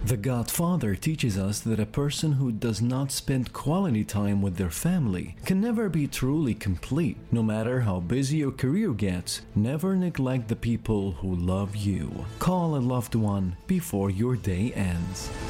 The Godfather teaches us that a person who does not spend quality time with their family can never be truly complete. No matter how busy your career gets, never neglect the people who love you. Call a loved one before your day ends.